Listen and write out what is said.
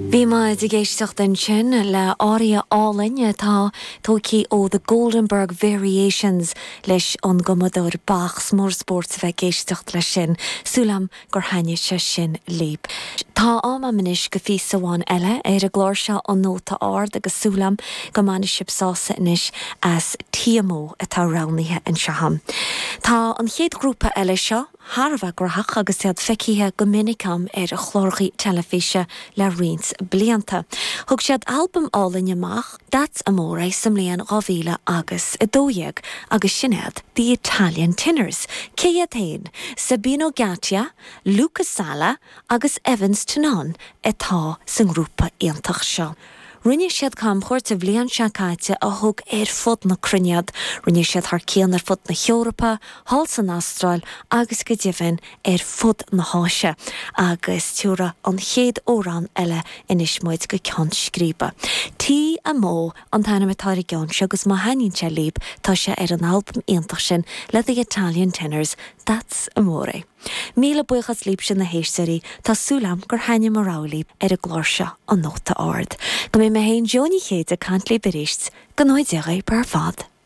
Bhí maid I géisteach den sin le ária álainn tá tócí ó The Goldenberg Variations leis an gomador Bach's mór sports bheith géisteach le sin, súlam gur haine se sin líb. Tá ama minis go fí saháin eile ar a glóir seo an nóta ard agus súlam go manisib sása inis as TMO atá ránithe an seham. Tá an chéad grúpa eile seo Harfa grahach agus iad fecíthe go minicam ar a chlórchaí telefíse le rins blianta. Thug siad album álainn amach, That's Amore sa mbliain 2000 agus 12 agus sinéad The Italian Tenors, Céad Hain, Sabino Gatti, Lucas Sala agus Evans Tunan atá san grúpa iontach seo. Rinne siad cam chuirte bblian seacaite a thug ar fud na cruniad, rinne siad thar céan ar fud na Heorpa, hall san Astráil agus go dtíobhain ar fud na háise, agus tiúra an chéad órán eile inis muid go ceann scríbe. TMO an taine metáir geann se agus má haíonn se líb tá se ar an album iontach sin le The Italian Tenors, That's Amore. Míle buchas líb sin na héisteí tá súlam gur haine marrálaí ar a glóir seo an nóta ard. Go mé me héin Johnny chéad a cant lí beríist go nóid bar fad.